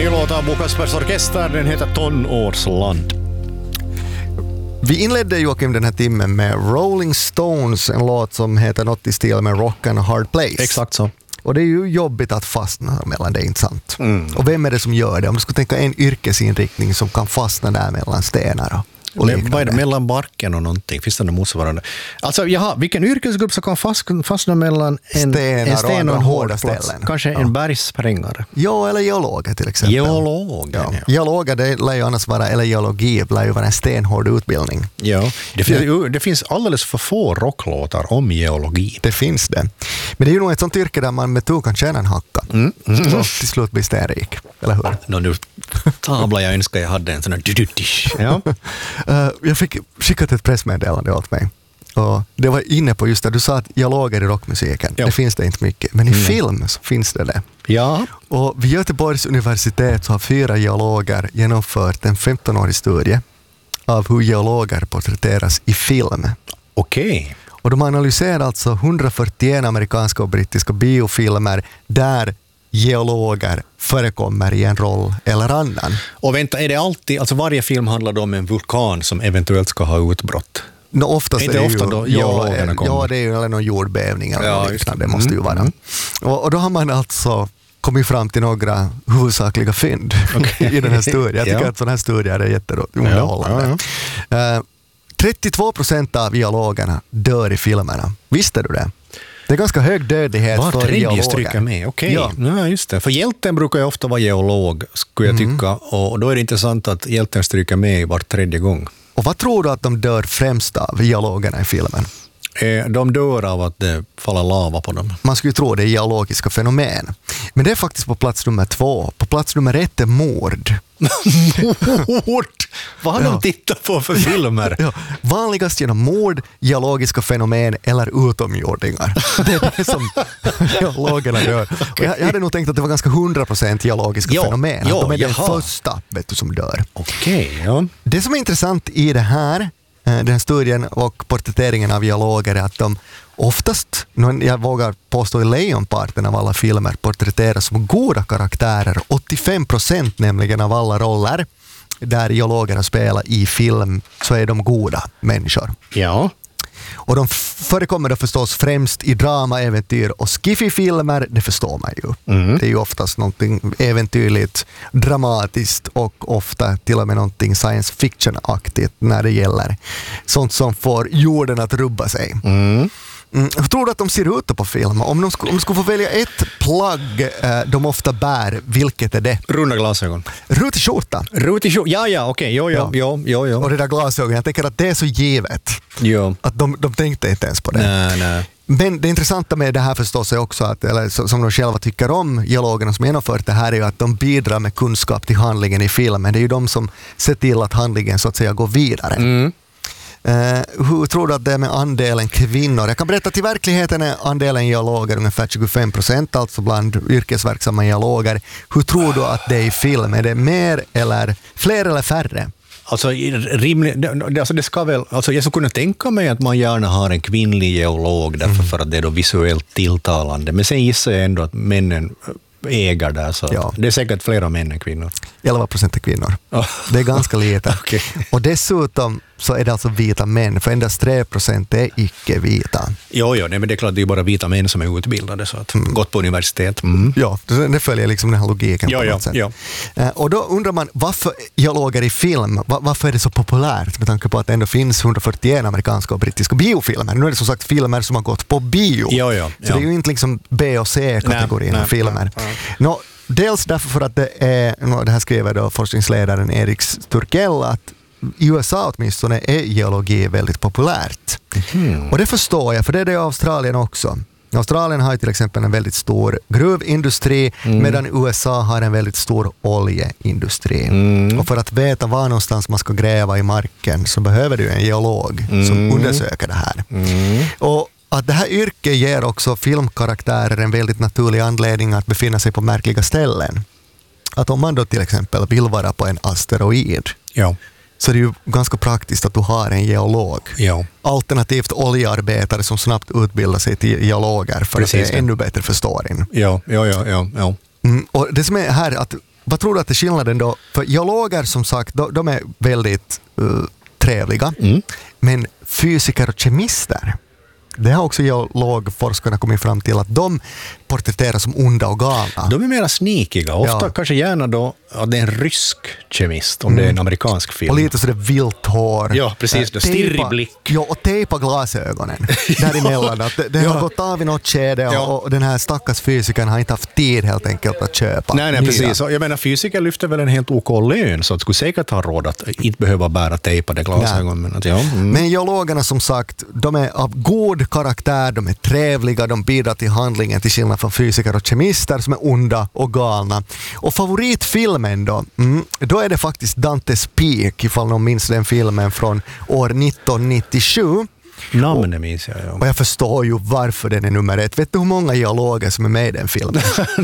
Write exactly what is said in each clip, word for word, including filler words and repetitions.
ny låt av Bo Kaspers Orkester, den heter Tonårsland. Vi inledde Joakim den här timmen med Rolling Stones, en låt som heter något i stil med Rock and a Hard Place. Exakt så. Och det är ju jobbigt att fastna mellan det, inte sant? Mm. Och vem är det som gör det? Om du skulle tänka en yrkesinriktning som kan fastna där mellan stenar och Men, vad är det mellan barken och någonting? Finns det något motsvarande? Alltså, jaha, vilken yrkesgrupp som kan fastna mellan en, stenar en sten och en hård plats? ställen. Kanske ja. en bergsprängare. Ja, eller geologer till exempel. Geologer, ja. ja. Geologer, det lär ju annars vara, eller geologi lär ju vara en stenhård utbildning. Ja, det finns, det finns alldeles för få rocklåtar om geologi. Det finns det. Men det är ju nog ett sånt yrke där man med tur kan tjäna en hacka. Mm. Mm. Så till slut blir stenrik, eller hur? Nå, nu tablar jag önskar jag hade en sån här dududish. Ja. uh, jag fick skickat ett pressmeddelande åt mig. Och det var inne på just det, du sa att geologer i rockmusiken, ja. Det finns det inte mycket. Men i mm. film så finns det det. Ja. Och vid Göteborgs universitet så har fyra geologer genomfört en femtonårig studie av hur geologer porträtteras i film. Okej. Okay. Och de analyserar alltså hundrafyrtioen amerikanska och brittiska biofilmer där geologer förekommer i en roll eller annan. Och vänta, är det alltid, alltså varje film handlar om en vulkan som eventuellt ska ha utbrott? No, oftast är det, är det ofta ju, då geologerna kommer? Ja, det är ju eller någon jordbävning eller ja, något liknande, det måste ju vara. Mm. Och, och då har man alltså kommit fram till några huvudsakliga fynd okay. i den här studien. Jag tycker ja. att sådana här studier är jätteunderhållande. Ja, ja, ja. Uh, trettiotvå procent av geologerna dör i filmerna. Visste du det? Det är ganska hög dödlighet var för geologer. stryka med, okej. Okay. Ja. ja, just det. För hjälten brukar ju ofta vara geolog, skulle jag tycka. Mm. Och då är det intressant att hjälten stryker med var tredje gång. Och vad tror du att de dör främst av, geologerna i filmen? De dör av att det faller lava på dem. Man skulle tro det är geologiska fenomen. Men det är faktiskt på plats nummer två. På plats nummer ett är mord. Mord? Vad har ja. de tittat på för filmer? Ja. Vanligast genom mord, geologiska fenomen eller utomjordingar. Det är det som geologerna gör. Okay. Jag, jag hade nog tänkt att det var ganska hundra procent geologiska ja. fenomen. Ja, de är jaha. den första vet du, som dör. Okay, ja. Det som är intressant i det här, den studien och porträtteringen av geologer är att de oftast, jag vågar påstå i lejonparten av alla filmer, porträtteras som goda karaktärer. åttiofem procent nämligen av alla roller där geologerna spelar i film så är de goda människor. Ja. Och de förekommer då förstås främst i drama, äventyr och skiffy-filmer, det förstår man ju. Mm. Det är ju oftast någonting äventyrligt, dramatiskt och ofta till och med någonting science fiction-aktigt när det gäller sånt som får jorden att rubba sig. Mm. Mm. Hur tror du att de ser ut på film? Om de, sk- om de skulle få välja ett plagg eh, de ofta bär, vilket är det? Runda glasögon. Rutig skjorta. Rutig skjorta, ja ja, okej, okay. jo, jo, jo, jo, jo. Och det där glasögon, jag tänker att det är så givet. Jo. Att de, de tänkte inte ens på det. Nej, nej. Men det intressanta med det här förstås är också att, eller som de själva tycker om, geologerna som genomfört det här, är ju att de bidrar med kunskap till handlingen i filmen. Det är ju de som ser till att handlingen så att säga går vidare. Mm. Uh, hur tror du att det är med andelen kvinnor? Jag kan berätta att i verkligheten är andelen geologer ungefär tjugofem procent, alltså bland yrkesverksamma geologer. Hur tror du att det är i film? Är det mer eller fler eller färre? Alltså, rimligt, alltså det ska väl, alltså jag skulle kunna tänka mig att man gärna har en kvinnlig geolog därför mm. för att det är då visuellt tilltalande. Men sen gissar jag ändå att männen äger där, så ja. Det är säkert flera män än kvinnor. elva procent är kvinnor. Oh. Det är ganska lite. Okay. Och dessutom så är det alltså vita män, för endast tre procent är icke-vita. Jo, jo, nej, men det är klart det är bara vita män som är utbildade, så att mm. gått på universitet. Mm. Ja, det, det följer liksom den här logiken ja, på ja, något sätt. Ja. Uh, och då undrar man, varför geologer i film, var, varför är det så populärt med tanke på att det ändå finns hundrafyrtioen amerikanska och brittiska biofilmer. Nu är det som sagt filmer som har gått på bio. Ja, ja, så ja. Det är ju inte liksom B- och C-kategorin av filmer. Nej, nej. Nå, dels därför för att det är, det här skriver då forskningsledaren Erik Sturkell, att i U S A åtminstone är geologi väldigt populärt. Mm. Och det förstår jag, för det är det i Australien också. Australien har till exempel en väldigt stor gruvindustri, mm. medan U S A har en väldigt stor oljeindustri. Mm. Och för att veta var någonstans man ska gräva i marken så behöver du en geolog mm. som undersöker det här. Mm. Och att det här yrket ger också filmkaraktärer en väldigt naturlig anledning att befinna sig på märkliga ställen. Att om man då till exempel vill vara på en asteroid, ja. Så det är ju ganska praktiskt att du har en geolog. Ja. Alternativt oljearbetare som snabbt utbildar sig till geologer för Precis, att det är ännu bättre för storyn. Ja, ja, ja, ja, ja. Mm, och det som är här att vad tror du att är skillnaden då? För geologer som sagt, de, de är väldigt uh, trevliga. Mm. Men fysiker och kemister, det har också geologforskarna kommit fram till att de porträtteras som onda och galna. De är mera snikiga. Ofta ja. kanske gärna då att det är en rysk kemist om mm. det är en amerikansk film. Och lite så det vilt hår. Ja, precis. Det stirrig blick. Ja, och tejpa glasögonen däremellan. Att det det ja. har gått av i något skede och, ja. och den här stackars fysikern har inte haft tid helt enkelt att köpa. Nej, nej precis. Jag menar, fysiker lyfter väl en helt OK lön så att skulle säkert ha råd att inte behöva bära tejpade glasögon. Men, att, ja. mm. men geologerna som sagt, de är av god karaktär, de är trevliga, de bidrar till handlingen till skillnad från fysiker och kemister som är onda och galna. Och favoritfilmen då, mm, då är det faktiskt Dantes Peak, ifall någon minns den filmen från år nittonhundranittiosju. Namnet minns jag, ja. Och jag förstår ju varför den är nummer ett. Vet du hur många geologer som är med i den filmen?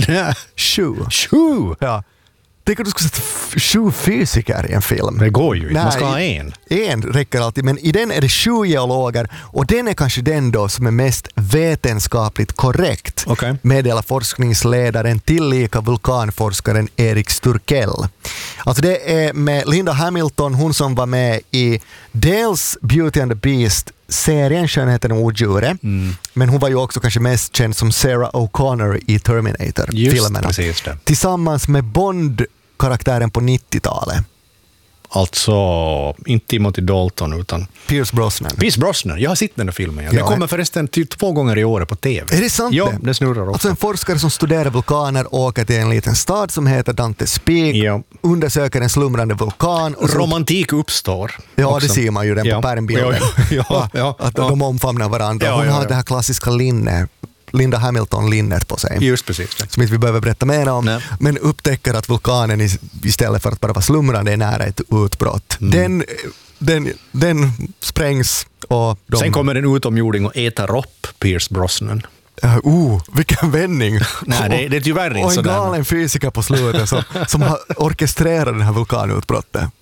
Sju. Sju? Ja. Tänk att du skulle sätta sju fysiker i en film. Det går ju inte, Nej, man ska ha en. En räcker alltid, men i den är det sju geologer och den är kanske den då som är mest vetenskapligt korrekt. Okay. Meddelar forskningsledaren tillika vulkanforskaren Erik Sturkell. Alltså det är med Linda Hamilton, hon som var med i dels Beauty and the Beast serien Skönheten och odjuret, mm. men hon var ju också kanske mest känd som Sarah O'Connor i Terminator-filmerna. Tillsammans med Bond-karaktären på nittiotalet. Alltså, inte Timothy Dalton utan Pierce Brosnan. Pierce Brosnan, jag har sett den här filmen. Ja. Den ja, kommer förresten till två gånger i året på tv. Är det sant? Ja, det snurrar också. Alltså en forskare som studerar vulkaner åker till en liten stad som heter Dantes Peak, ja. undersöker en slumrande vulkan. Och så... Romantik uppstår. Ja, också. Det ser man ju den ja. på pärmbilden. Ja, ja, ja, ja, att ja. de omfamnar varandra. Ja, Hon ja, har ja. det här klassiska linne. Linda Hamilton-linnet på sig. Just precis. Som inte vi behöver berätta mer om. Nej. Men upptäcker att vulkanen istället för att bara vara slumrande är nära ett utbrott. Mm. Den, den, den sprängs och... De... Sen kommer en utomjording och äter upp Pierce Brosnan. Uh, oh, vilken vändning! Nej, det, det är tyvärr inte och en sådär. galen fysiker på slutet som, som har orkestrerat den här vulkanutbrottet.